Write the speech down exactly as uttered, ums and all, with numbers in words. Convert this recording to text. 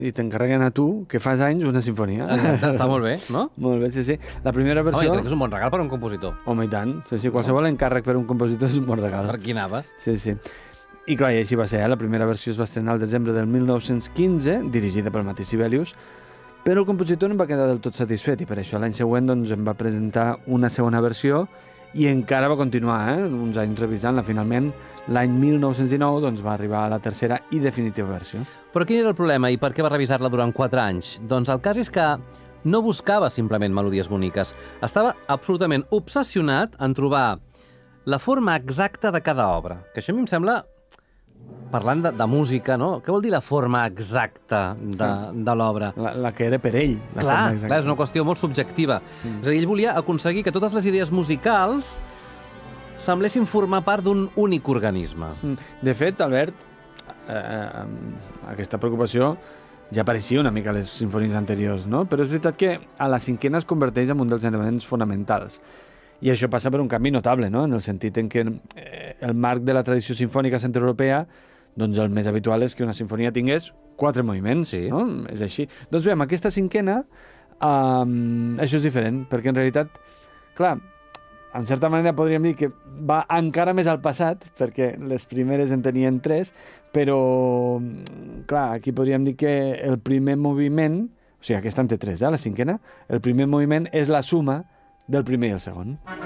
i t'encarreguen a tu, que fas anys, una sinfonia. Exacte, està molt bé, no? Molt bé, sí, sí. La primera Home, versió... jo crec que és un bon regal per a un compositor. Home, i tant. Sí, sí, qualsevol encàrrec per a un compositor és un bon regal. Per qui anava? Sí, sí. I clar, i així va ser, eh? La primera versió es va estrenar al desembre del mil nou-cents quinze, dirigida pel mateix Sibelius, però el compositor no en va quedar del tot satisfet i per això l'any següent doncs, em va presentar una segona versió i encara va continuar, eh? uns anys revisant-la. Finalment, l'any mil nou-cents dinou doncs, va arribar a la tercera i definitiva versió. Però quin era el problema i per què va revisar-la durant quatre anys? Doncs el cas és que no buscava simplement melodies boniques. Estava absolutament obsessionat en trobar la forma exacta de cada obra. Que això a mi em sembla, parlant de, de música, no? Què vol dir la forma exacta de, de l'obra? La, la que era per ell. La Clar, forma exacta. clar, és una qüestió molt subjectiva. Mm. És a dir, ell volia aconseguir que totes les idees musicals semblessin formar part d'un únic organisme. De fet, Albert, eh, eh, aquesta preocupació ja apareixia una mica a les sinfonies anteriors, no? Però és veritat que a la cinquena es converteix en un dels elements fonamentals. I això passa per un canvi notable, no? En el sentit en què eh, el marc de la tradició sinfònica centreeuropea, doncs el més habitual és que una sinfonia tingués quatre moviments, sí. no? És així. Doncs bé, amb aquesta cinquena, um, això és diferent, perquè en realitat, clar, en certa manera podríem dir que va encara més al passat, perquè les primeres en tenien tres, però, clar, aquí podríem dir que el primer moviment, o sigui, aquesta en té tres, eh, la cinquena, el primer moviment és la suma del primer i el segon.